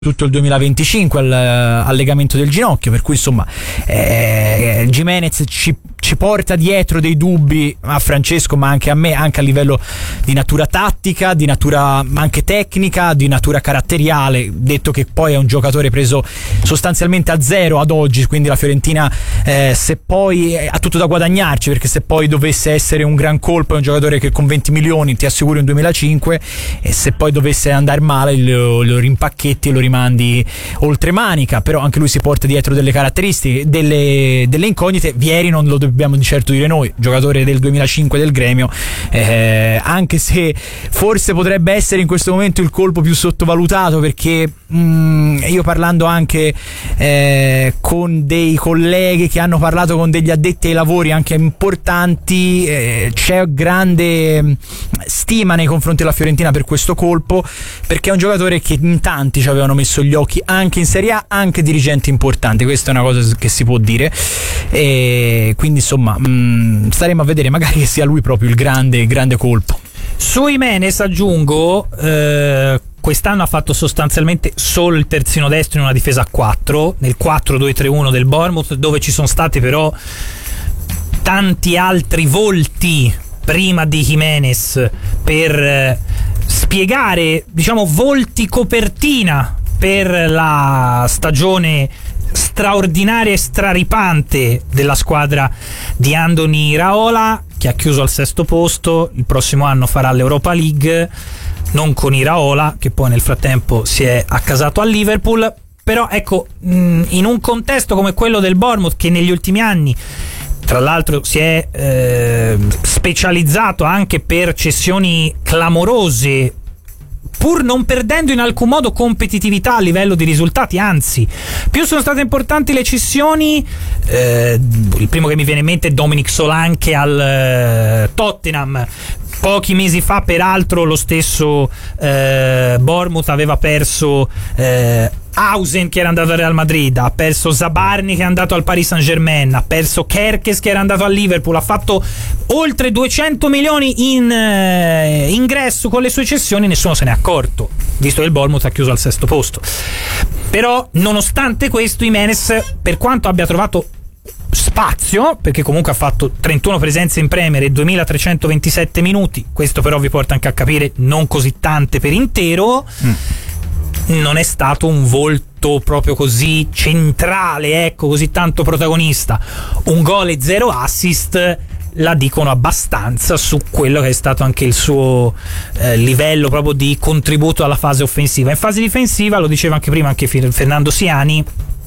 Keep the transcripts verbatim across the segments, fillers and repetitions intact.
tutto il duemilaventicinque al, al legamento del ginocchio, per cui insomma eh, Giménez ci, ci porta dietro dei dubbi a Francesco, ma anche a me, anche a livello di natura tattica, di natura anche tecnica, di natura caratteriale, detto che poi è un giocatore preso sostanzialmente a zero ad oggi, quindi la Fiorentina eh, se poi ha tutto da guadagnarci, perché se poi dovesse essere un gran colpo è un giocatore che con venti milioni ti assicuri un duemilacinque, e se poi dovesse andare male lo, lo rimpacchetti e lo mandi oltre manica, però anche lui si porta dietro delle caratteristiche, delle, delle incognite. Vieri non lo dobbiamo di certo dire noi, giocatore del duemilacinque del Gremio, eh, anche se forse potrebbe essere in questo momento il colpo più sottovalutato, perché mh, io parlando anche eh, con dei colleghi che hanno parlato con degli addetti ai lavori anche importanti, eh, c'è grande stima nei confronti della Fiorentina per questo colpo, perché è un giocatore che in tanti ci avevano messo gli occhi anche in Serie A, anche dirigenti importanti, questa è una cosa che si può dire, e quindi insomma mh, staremo a vedere, magari che sia lui proprio il grande, grande colpo. Su Giménez aggiungo eh, quest'anno ha fatto sostanzialmente solo il terzino destro in una difesa a quattro nel quattro due tre uno del Bournemouth, dove ci sono stati però tanti altri volti prima di Giménez per eh, spiegare, diciamo, volti copertina per la stagione straordinaria e straripante della squadra di Andoni Iraola, che ha chiuso al sesto posto. Il prossimo anno farà l'Europa League, non con Iraola, che poi nel frattempo si è accasato a Liverpool. Però ecco, in un contesto come quello del Bournemouth, che negli ultimi anni tra l'altro si è eh, specializzato anche per cessioni clamorose, pur non perdendo in alcun modo competitività a livello di risultati, anzi più sono state importanti le cessioni. Eh, il primo che mi viene in mente è Dominic Solanke al eh, Tottenham. Pochi mesi fa peraltro lo stesso eh, Bournemouth aveva perso eh, Hausen, che era andato al Real Madrid, ha perso Zabarni, che è andato al Paris Saint-Germain, ha perso Kerkez, che era andato al Liverpool, ha fatto oltre duecento milioni in eh, ingresso con le sue cessioni, nessuno se n'è accorto, visto che il Bournemouth ha chiuso al sesto posto. Però nonostante questo Giménez, per quanto abbia trovato spazio, perché comunque ha fatto trentuno presenze in Premier e duemilatrecentoventisette minuti, questo però vi porta anche a capire non così tante per intero, mm. non è stato un volto proprio così centrale, ecco, così tanto protagonista. Un gol e zero assist la dicono abbastanza su quello che è stato anche il suo eh, livello proprio di contributo alla fase offensiva. In fase difensiva, lo diceva anche prima anche Fernando Siani,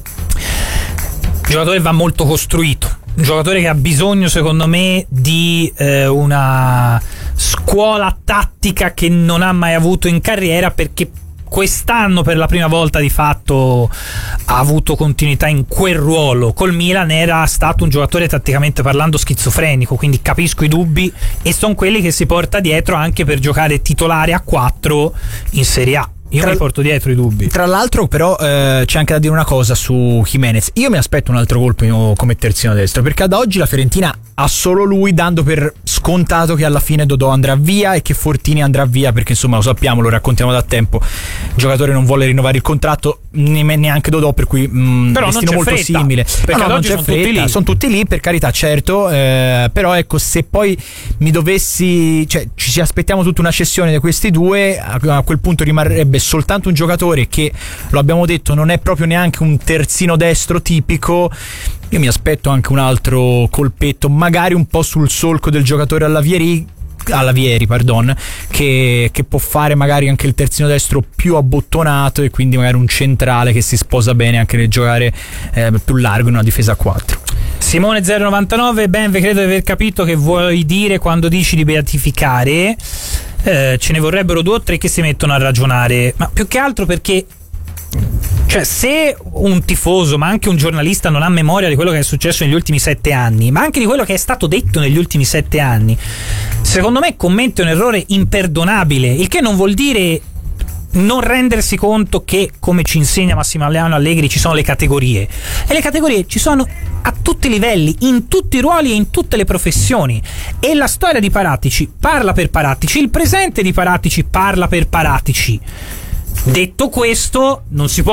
il giocatore va molto costruito, un giocatore che ha bisogno secondo me di eh, una scuola tattica che non ha mai avuto in carriera, perché quest'anno per la prima volta di fatto ha avuto continuità in quel ruolo. Col Milan era stato un giocatore tatticamente parlando schizofrenico, quindi capisco i dubbi, e sono quelli che si porta dietro anche per giocare titolare a quattro in Serie A. Io tra, mi porto dietro i dubbi. Tra l'altro però eh, c'è anche da dire una cosa su Giménez. Io mi aspetto un altro colpo come terzino destro, perché ad oggi la Fiorentina ha solo lui, dando per scontato che alla fine Dodò andrà via e che Fortini andrà via, perché insomma lo sappiamo, lo raccontiamo da tempo, il giocatore non vuole rinnovare il contratto, neanche Dodò, per cui mh, però destino non c'è molto fretta, simile. perché no, ad no, oggi non c'è sono fretta, tutti lì sono tutti lì, per carità, certo, eh, però ecco, se poi mi dovessi, cioè ci aspettiamo tutta una cessione di questi due, a, a quel punto rimarrebbe soltanto un giocatore che, lo abbiamo detto, non è proprio neanche un terzino destro tipico. Io mi aspetto anche un altro colpetto, magari un po' sul solco del giocatore alla Vieri, alla Vieri, pardon, che, che può fare magari anche il terzino destro più abbottonato, e quindi magari un centrale che si sposa bene anche nel giocare eh, più largo in una difesa a quattro. Simone zero novantanove, ben ve credo di aver capito che vuoi dire quando dici di beatificare. Eh, ce ne vorrebbero due o tre che si mettono a ragionare, ma più che altro perché, cioè, se un tifoso ma anche un giornalista non ha memoria di quello che è successo negli ultimi sette anni, ma anche di quello che è stato detto negli ultimi sette anni, secondo me commette un errore imperdonabile, il che non vuol dire non rendersi conto che, come ci insegna Massimiliano Allegri, ci sono le categorie, e le categorie ci sono a tutti i livelli, in tutti i ruoli e in tutte le professioni, e la storia di Paratici parla per Paratici, il presente di Paratici parla per Paratici. Detto questo, non si può